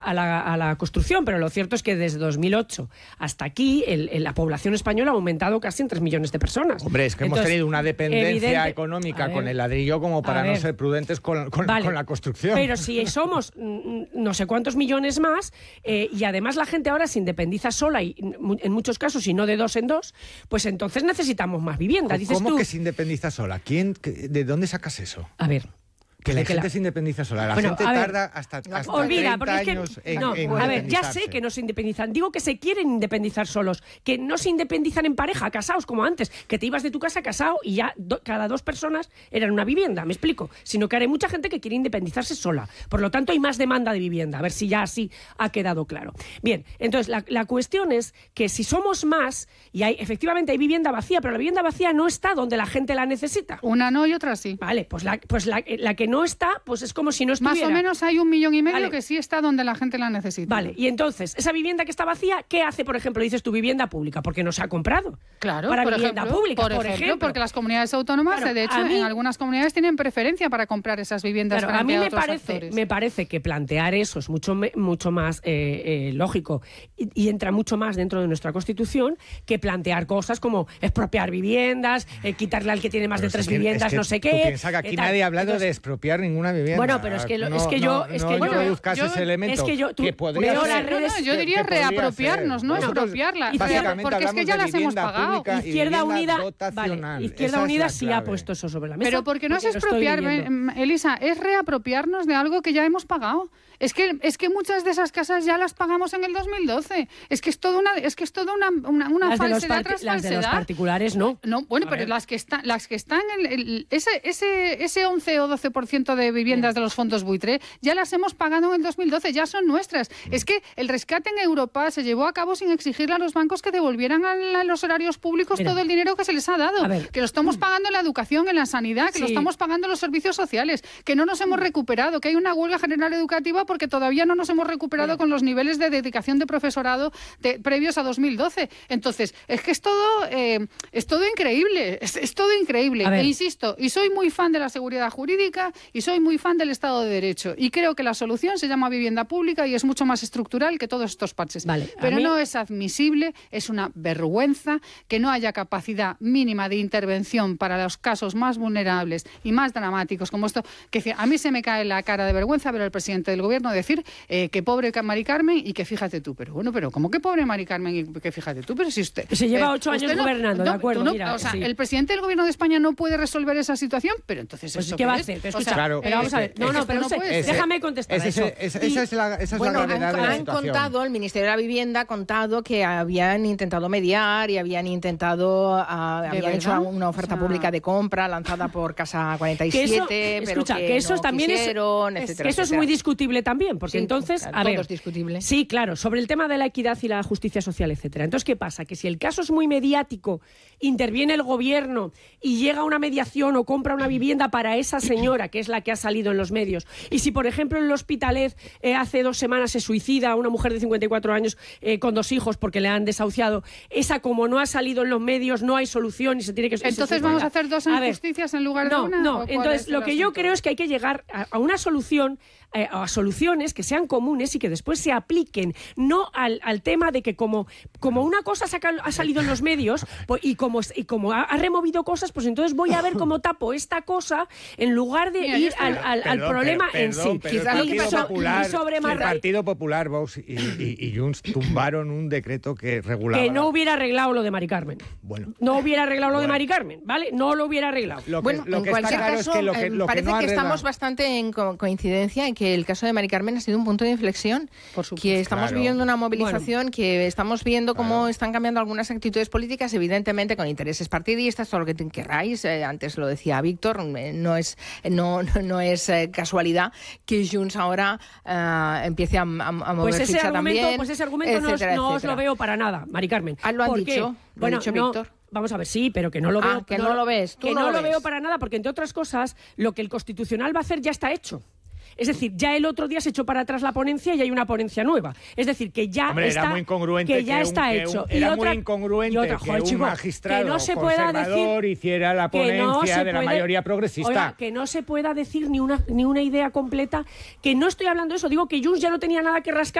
a la construcción, pero lo cierto es que desde 2008 hasta aquí la población española ha aumentado casi en 3 millones de personas. Hombre, es que hemos tenido una dependencia económica con el ladrillo como para no ser prudentes con la construcción. Pero si somos no sé cuántos millones más, y además la gente ahora se independiza sola, y en muchos casos, y no de 2 en 2, pues entonces necesitamos más vivienda. ¿Cómo que se independiza sola? ¿De dónde sacas eso? A ver... Que la gente se independiza sola. La gente tarda hasta 30 años en a ver, ya sé que no se independizan. Digo que se quieren independizar solos. Que no se independizan en pareja, casados como antes. Que te ibas de tu casa casado y ya cada 2 personas eran una vivienda. ¿Me explico? Sino que ahora hay mucha gente que quiere independizarse sola. Por lo tanto, hay más demanda de vivienda. A ver si ya así ha quedado claro. Bien, entonces la cuestión es que si somos más, y efectivamente hay vivienda vacía, pero la vivienda vacía no está donde la gente la necesita. Una no y otra sí. Vale, pues la que no está, pues es como si no estuviera. Más o menos hay 1,5 millones que sí está donde la gente la necesita. Vale, y entonces, esa vivienda que está vacía, ¿qué hace, por ejemplo, dices tu vivienda pública? Porque no se ha comprado. Claro, para por vivienda ejemplo, pública, por ejemplo. Porque las comunidades autónomas, de hecho, en algunas comunidades tienen preferencia para comprar esas viviendas. Claro, a mí me parece que plantear eso es mucho más lógico y entra mucho más dentro de nuestra Constitución que plantear cosas como expropiar viviendas, quitarle al que tiene más de 3 viviendas, no sé qué. Tú piensas que aquí nadie ha hablado de expropiar ninguna vivienda. Bueno, pero es que yo buscas ese elemento que podría veo ser, las redes, yo diría reapropiarnos, no expropiarla, porque es que ya las hemos pagado. Izquierda Unida sí ha puesto eso sobre la mesa. Pero porque no es expropiar, Elisa, es reapropiarnos de algo que ya hemos pagado. Es que muchas de esas casas ya las pagamos en el 2012. Es que es toda una falsedad tras falsedad. Las de los particulares no. No, bueno, pero las que están en ese 11 o 12% de viviendas de los fondos buitre ya las hemos pagado en el 2012, ya son nuestras. Es que el rescate en Europa se llevó a cabo sin exigirle a los bancos que devolvieran a los horarios públicos todo el dinero que se les ha dado. Que lo estamos pagando en la educación, en la sanidad, que lo estamos pagando en los servicios sociales, que no nos hemos recuperado, que hay una huelga general educativa porque todavía no nos hemos recuperado con los niveles de dedicación de profesorado previos a 2012. Entonces, es que es todo increíble, es todo increíble. E insisto, y soy muy fan de la seguridad jurídica y soy muy fan del Estado de Derecho. Y creo que la solución se llama vivienda pública y es mucho más estructural que todos estos parches. Pero no es admisible, es una vergüenza que no haya capacidad mínima de intervención para los casos más vulnerables y más dramáticos como esto. Que a mí se me cae la cara de vergüenza ver al presidente del gobierno decir que pobre Mari Carmen y que fíjate tú. Pero bueno, ¿cómo que pobre Mari Carmen y que fíjate tú? Pero si usted... Se lleva 8 años gobernando, de acuerdo. El presidente del gobierno de España no puede resolver esa situación, pero entonces... Pues ¿qué va a hacer? Escucha, claro, pero vamos a ver. Déjame contestar Esa es la gravedad de la situación. El Ministerio de la Vivienda ha contado que habían intentado mediar y habían hecho una oferta pública de compra lanzada por Casa 47, que eso también es muy discutible también, porque entonces, todo es discutible. Sí, claro, sobre el tema de la equidad y la justicia social, etcétera. Entonces, ¿qué pasa? Que si el caso es muy mediático, interviene el gobierno y llega a una mediación o compra una vivienda para esa señora, que es la que ha salido en los medios, y si, por ejemplo, en el Hospitalet hace 2 semanas se suicida una mujer de 54 años con 2 hijos porque le han desahuciado, esa como no ha salido en los medios, no hay solución y se tiene que... Entonces vamos a hacer 2 injusticias en lugar de una. No, entonces lo que yo creo es que hay que llegar a una solución, a soluciones que sean comunes y que después se apliquen, no al tema de que como una cosa ha salido en los medios pues, y como ha removido cosas, pues entonces voy a ver cómo tapo esta cosa en lugar de ir al problema en sí. El Partido Popular, Vox y Junts tumbaron un decreto que regulaba... Que no hubiera arreglado lo de Mari Carmen. Bueno. No hubiera arreglado lo de Mari Carmen, ¿vale? No lo hubiera arreglado. En cualquier caso, parece que estamos bastante en coincidencia en que el caso de Mari Carmen ha sido un punto de inflexión. Por supuesto. Que estamos viviendo una movilización, que estamos viendo cómo están cambiando algunas actitudes políticas, evidentemente con intereses partidistas, todo lo que queráis. Antes lo decía Víctor, no es casualidad que Junts ahora empiece a mover ficha también. Pues ese argumento no os lo veo para nada, Mari Carmen. Lo han dicho, Víctor. Vamos a ver, sí, pero que no lo veo. Que no lo ves. Que no lo veo para nada, porque entre otras cosas, lo que el Constitucional va a hacer ya está hecho. Es decir, ya el otro día se echó para atrás la ponencia y hay una ponencia nueva. Es decir, que ya está, era muy incongruente que ya está hecho. Era muy incongruente que un magistrado que no se pueda conservador hiciera la ponencia de la mayoría progresista. Oiga, que no se pueda decir ni una idea completa, que no estoy hablando de eso, digo que Junts ya no tenía nada que rascar.